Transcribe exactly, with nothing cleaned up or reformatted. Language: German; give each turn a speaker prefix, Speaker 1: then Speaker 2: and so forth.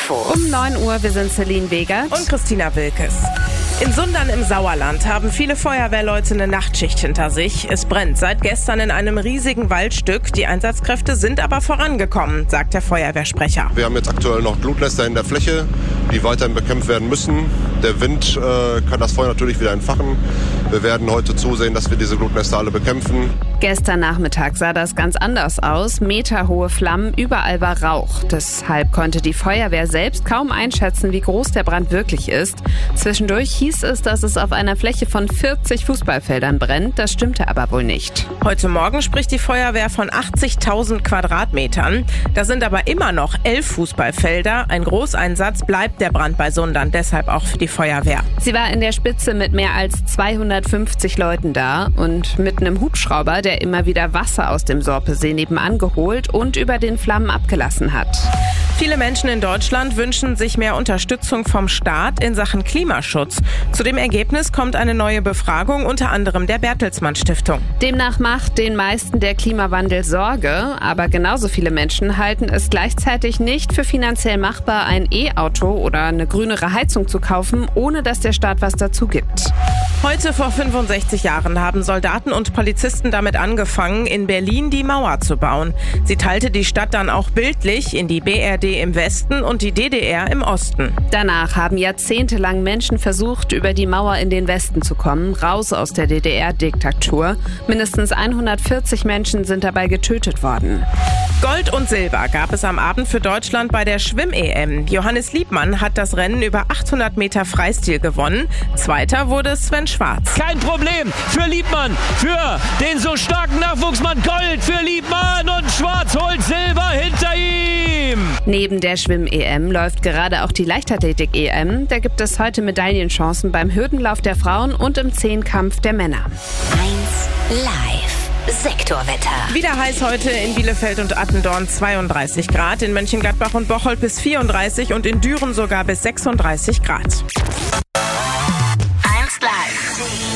Speaker 1: Info.
Speaker 2: Um neun Uhr, wir sind Celine Wegert
Speaker 3: und Christina Wilkes. In Sundern im Sauerland haben viele Feuerwehrleute eine Nachtschicht hinter sich. Es brennt seit gestern in einem riesigen Waldstück. Die Einsatzkräfte sind aber vorangekommen, sagt der Feuerwehrsprecher.
Speaker 4: Wir haben jetzt aktuell noch Glutnester in der Fläche, die weiterhin bekämpft werden müssen. Der Wind äh, kann das Feuer natürlich wieder entfachen. Wir werden heute zusehen, dass wir diese Glutnester alle bekämpfen.
Speaker 2: Gestern Nachmittag sah das ganz anders aus. Meterhohe Flammen, überall war Rauch. Deshalb konnte die Feuerwehr selbst kaum einschätzen, wie groß der Brand wirklich ist. Zwischendurch hieß es, dass es auf einer Fläche von vierzig Fußballfeldern brennt. Das stimmte aber wohl nicht.
Speaker 3: Heute Morgen spricht die Feuerwehr von achtzigtausend Quadratmetern. Das sind aber immer noch elf Fußballfelder. Ein Großeinsatz bleibt der Brand bei Sundern, deshalb auch für die Feuerwehr.
Speaker 2: Sie war in der Spitze mit mehr als zweihundertfünfzig Leuten da und mit einem Hubschrauber, der immer wieder Wasser aus dem Sorpesee nebenan geholt und über den Flammen abgelassen hat.
Speaker 3: Viele Menschen in Deutschland wünschen sich mehr Unterstützung vom Staat in Sachen Klimaschutz. Zu dem Ergebnis kommt eine neue Befragung, unter anderem der Bertelsmann Stiftung.
Speaker 2: Demnach macht den meisten der Klimawandel Sorge, aber genauso viele Menschen halten es gleichzeitig nicht für finanziell machbar, ein E-Auto oder eine grünere Heizung zu kaufen, ohne dass der Staat was dazu gibt.
Speaker 3: Heute vor fünfundsechzig Jahren haben Soldaten und Polizisten damit angefangen, in Berlin die Mauer zu bauen. Sie teilte die Stadt dann auch bildlich in die B R D im Westen und die D D R im Osten.
Speaker 2: Danach haben jahrzehntelang Menschen versucht, über die Mauer in den Westen zu kommen, raus aus der D D R-Diktatur. Mindestens hundertvierzig Menschen sind dabei getötet worden.
Speaker 3: Gold und Silber gab es am Abend für Deutschland bei der Schwimm-E M. Johannes Liebmann hat das Rennen über achthundert Meter Freistil gewonnen. Zweiter wurde Sven Schwarz.
Speaker 5: Kein Problem für Liebmann, für den so starken Nachwuchsmann. Gold für Liebmann und Schwarz holt Silber hinter ihm.
Speaker 2: Neben der Schwimm-E M läuft gerade auch die Leichtathletik-E M. Da gibt es heute Medaillenchancen beim Hürdenlauf der Frauen und im Zehnkampf der Männer.
Speaker 1: eins Live. Sektorwetter.
Speaker 3: Wieder heiß heute in Bielefeld und Attendorn zweiunddreißig Grad, in Mönchengladbach und Bocholt bis vierunddreißig und in Düren sogar bis sechsunddreißig Grad.
Speaker 1: eins Live.